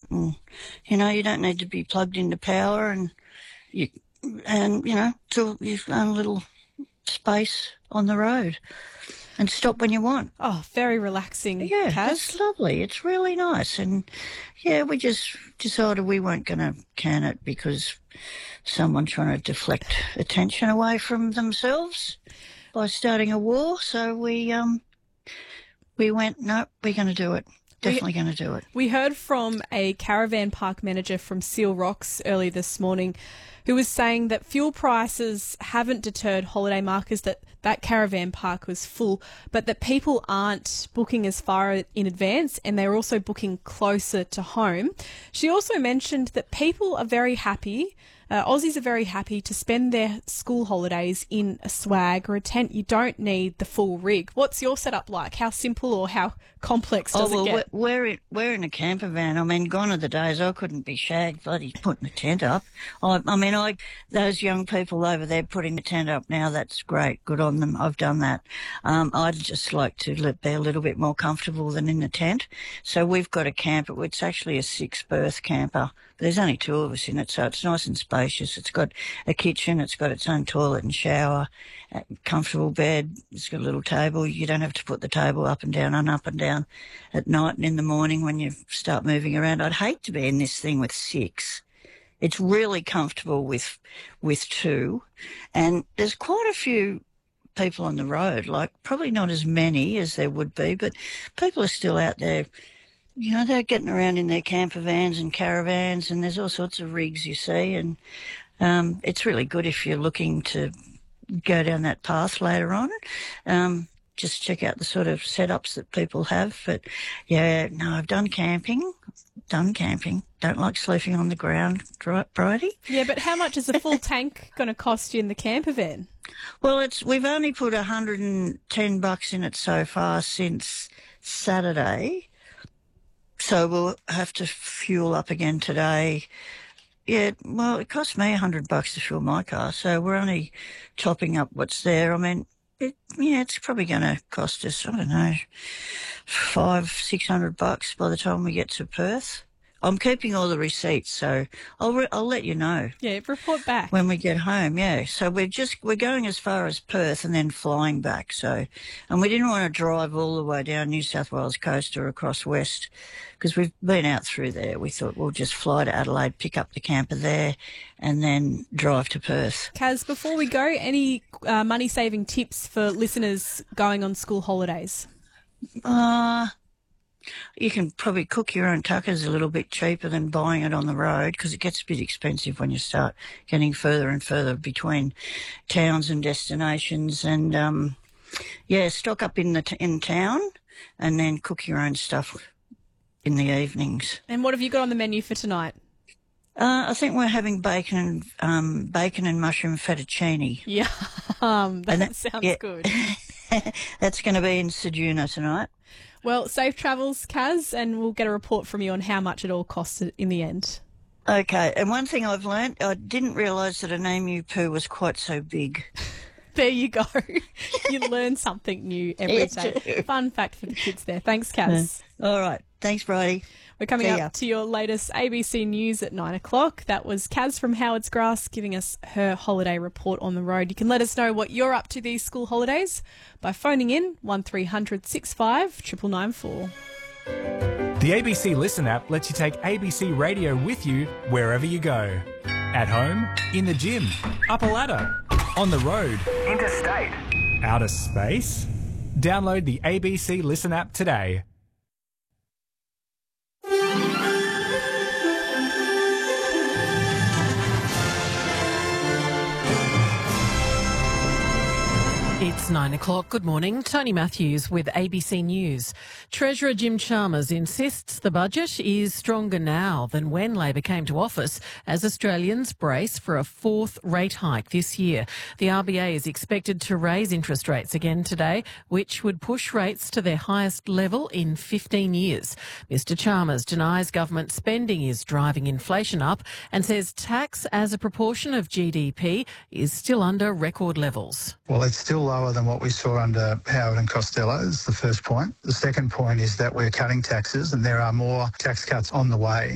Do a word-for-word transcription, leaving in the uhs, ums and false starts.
and, you know, you don't need to be plugged into power and, you, and you know, to your own little space on the road and stop when you want. Oh, very relaxing, Yeah, Kaz. it's lovely. It's really nice. And, yeah, we just decided we weren't going to can it because someone's trying to deflect attention away from themselves by starting a war. So we um we went, no, we're going to do it. Definitely going to do it. We heard from a caravan park manager from Seal Rocks early this morning who was saying that fuel prices haven't deterred holiday markers, that that caravan park was full, but that people aren't booking as far in advance and they're also booking closer to home. She also mentioned that people are very happy, uh, Aussies are very happy to spend their school holidays in a swag or a tent. You don't need the full rig. What's your setup like? How simple or how complex does oh, well, it get? We're, we're, in, we're in a camper van. I mean, gone are the days I couldn't be shagged bloody putting a tent up. I, I mean, I those young people over there putting the tent up now, that's great. Good on them. I've done that. Um, I'd just like to be a little bit more comfortable than in the tent. So we've got a camper. It's actually a six-berth camper. There's only two of us in it, so it's nice and spacious. It's got a kitchen. It's got its own toilet and shower, a comfortable bed. It's got a little table. You don't have to put the table up and down and up and down at night and in the morning when you start moving around. I'd hate to be in this thing with six. It's really comfortable with with two. And there's quite a few people on the road, like probably not as many as there would be, but people are still out there. You know, they're getting around in their camper vans and caravans, and there's all sorts of rigs you see, and um, it's really good if you're looking to go down that path later on. Um, just check out the sort of setups that people have. But, yeah, no, I've done camping, done camping. Don't like sleeping on the ground, Bridie. Yeah, but how much is a full tank going to cost you in the camper van? Well, it's we've only put one hundred ten bucks in it so far since Saturday. So we'll have to fuel up again today. Yeah, well, it cost me a hundred bucks to fuel my car, so we're only topping up what's there. I mean, it, yeah, it's probably going to cost us, I don't know, five, six hundred bucks by the time we get to Perth. I'm keeping all the receipts, so I'll re- I'll let you know. Yeah, report back when we get home. Yeah, so we're just we're going as far as Perth and then flying back. So, and we didn't want to drive all the way down New South Wales coast or across west because we've been out through there. We thought we'll just fly to Adelaide, pick up the camper there, and then drive to Perth. Kaz, before we go, any uh, money saving tips for listeners going on school holidays? Uh You can probably cook your own tuckers a little bit cheaper than buying it on the road because it gets a bit expensive when you start getting further and further between towns and destinations. And, um, yeah, stock up in the t- in town and then cook your own stuff in the evenings. And what have you got on the menu for tonight? Uh, I think we're having bacon and um, bacon and mushroom fettuccine. Yeah, um, that, that sounds yeah. good. That's going to be in Ceduna tonight. Well, safe travels, Kaz, and we'll get a report from you on how much it all costs in the end. Okay, and one thing I've learnt, I didn't realise that an emu poo was quite so big. There you go. You learn something new every day. Fun fact for the kids there. Thanks, Kaz. Yeah. All right. Thanks, Bridie. We're coming See up ya. to your latest A B C News at nine o'clock. That was Kaz from Howard's Grass giving us her holiday report on the road. You can let us know what you're up to these school holidays by phoning in one three hundred six five nine nine four. The A B C Listen app lets you take A B C Radio with you wherever you go. At home, in the gym, up a ladder, on the road, interstate, outer space. Download the A B C Listen app today. It's nine o'clock. Good morning. Tony Matthews with A B C News. Treasurer Jim Chalmers insists the budget is stronger now than when Labor came to office as Australians brace for a fourth rate hike this year. The R B A is expected to raise interest rates again today, which would push rates to their highest level in fifteen years. Mister Chalmers denies government spending is driving inflation up and says tax as a proportion of G D P is still under record levels. Well, it's still lower than what we saw under Howard and Costello is the first point. The second point is that we're cutting taxes and there are more tax cuts on the way.